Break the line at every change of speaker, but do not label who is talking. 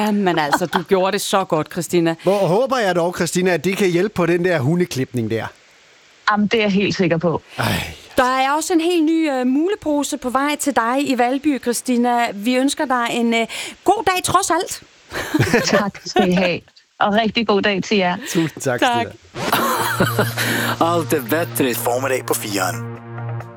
Jamen altså, du gjorde det så godt, Christina.
Hvor håber jeg dog, Christina, at det kan hjælpe på den der hundeklipning der.
Jamen, det er jeg helt sikker på.
Der er også en helt ny mulepose på vej til dig i Valby, Christina. Vi ønsker dig en god dag trods alt.
Tak skal I have. Og rigtig god dag til jer.
Tusind tak.
Tak.
Allt är bättre. Formiddag på 4'eren.